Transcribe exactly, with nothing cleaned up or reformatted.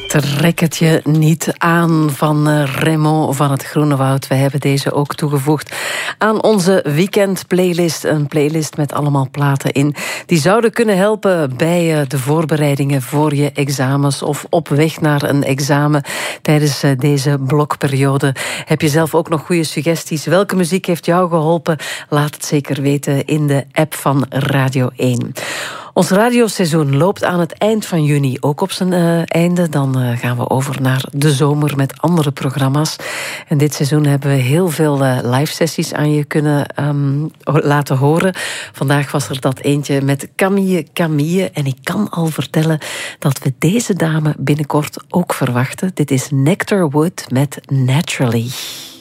Trek het je niet aan van Raymond van het Groene Woud. We hebben deze ook toegevoegd aan onze weekendplaylist. Een playlist met allemaal platen in die zouden kunnen helpen bij de voorbereidingen voor je examens of op weg naar een examen tijdens deze blokperiode. Heb je zelf ook nog goede suggesties? Welke muziek heeft jou geholpen? Laat het zeker weten in de app van Radio één. Ons radioseizoen loopt aan het eind van juni ook op zijn uh, einde. Dan uh, gaan we over naar de zomer met andere programma's. En dit seizoen hebben we heel veel uh, live sessies aan je kunnen um, laten horen. Vandaag was er dat eentje met Camille Camille. En ik kan al vertellen dat we deze dame binnenkort ook verwachten. Dit is Nectar Wood met Naturally.